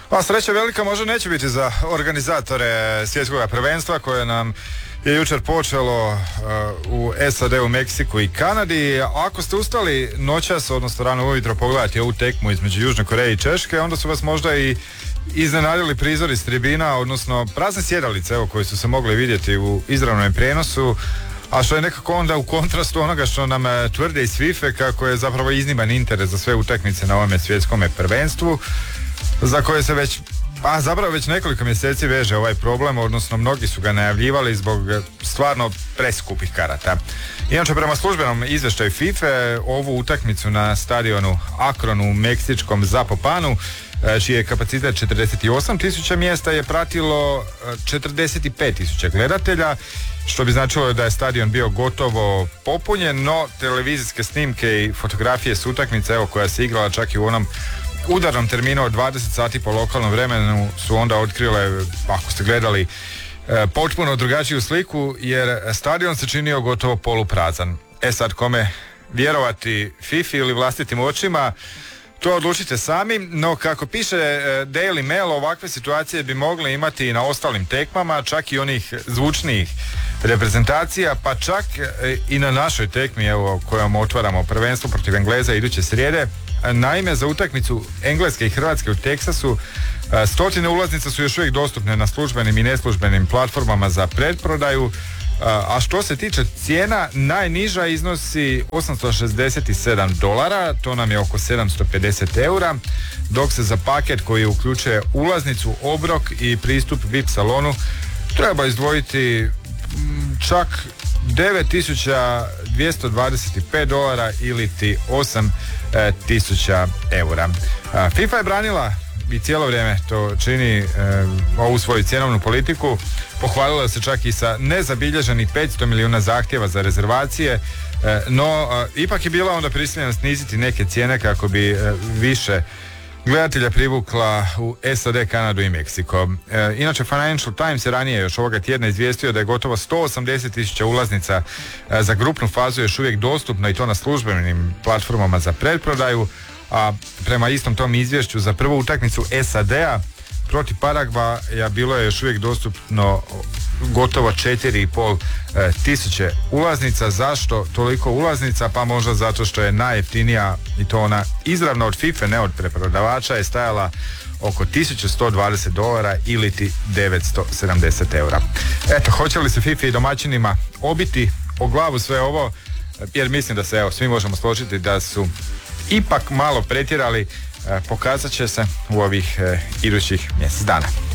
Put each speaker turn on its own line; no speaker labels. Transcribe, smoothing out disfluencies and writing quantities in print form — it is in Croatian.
A sreća velika možda neće biti za organizatore svjetskog prvenstva koje nam je jučer počelo u SAD-u, Meksiku i Kanadi. Ako ste ustali noćas, odnosno rano ujutro pogledati ovu tekmu između Južne Koreje i Češke, onda su vas možda i iznenadili prizori s tribina, odnosno prazne sjedalice koji su se mogli vidjeti u izravnom prijenosu, a što je nekako onda u kontrastu onoga što nam tvrde iz FIFA kako je zapravo izniman interes za sve utakmice na ovome svjetskome prvenstvu, za koje se već nekoliko mjeseci veže ovaj problem, odnosno mnogi su ga najavljivali zbog stvarno preskupih karata. Inače, prema službenom izvještaju FIFA, ovu utakmicu na stadionu Akron u meksičkom Zapopanu, čiji je kapacitet 48.000 mjesta, je pratilo 45.000 gledatelja, što bi značilo da je stadion bio gotovo popunjen, no televizijske snimke i fotografije s utakmice, koja se igrala čak i u onom udarnom terminu od 20 sati po lokalnom vremenu, su onda otkrile, ako ste gledali, potpuno drugačiju sliku, jer stadion se činio gotovo poluprazan. Sad, kome vjerovati, FIFA ili vlastitim očima, to odlučite sami, no kako piše Daily Mail, ovakve situacije bi mogli imati i na ostalim tekmama, čak i onih zvučnijih reprezentacija, pa čak i na našoj tekmi, kojom otvaramo prvenstvo protiv Engleza iduće srijede. Naime, za utakmicu Engleske i Hrvatske u Teksasu stotine ulaznica su još uvijek dostupne na službenim i neslužbenim platformama za pretprodaju, a što se tiče cijena, najniža iznosi $867, to nam je oko 750 eura, dok se za paket koji uključuje ulaznicu, obrok i pristup VIP salonu treba izdvojiti čak $9.225 ili ti 8.000 eura. FIFA je branila i cijelo vrijeme to čini ovu svoju cjenovnu politiku. Pohvalila se čak i sa nezabilježenih 500 milijuna zahtjeva za rezervacije, no ipak je bila onda prisiljena sniziti neke cijene kako bi više gledatelja privukla u SAD, Kanadu i Meksiko. Inače, Financial Times je ranije još ovoga tjedna izvijestio da je gotovo 180.000 ulaznica za grupnu fazu još uvijek dostupno, i to na službenim platformama za pretprodaju, a prema istom tom izvješću za prvu utakmicu SAD-a protiv Paragvaja bilo je još uvijek dostupno gotovo 4,5 tisuće ulaznica. Zašto toliko ulaznica? Pa možda zato što je najjeftinija, i to ona izravno od FIFA, ne od preprodavača, je stajala oko $1.120 ili ti 970 eura. Eto, hoće li se FIFA i domaćinima obiti o glavu sve ovo? Jer mislim da se, svi možemo složiti da su ipak malo pretjerali, pokazat će se u ovih idućih mjesec dana.